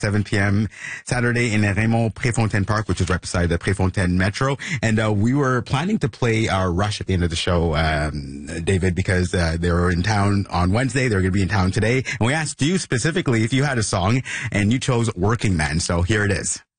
7 p.m. Saturday in Raymond Préfontaine Park, which is right beside the Préfontaine Metro. And we were planning to play our Rush at the end of the show, David, because they were in town on Wednesday. They're going to be in town today. And we asked you specifically if you had a song, and you chose Working Man. So here it is.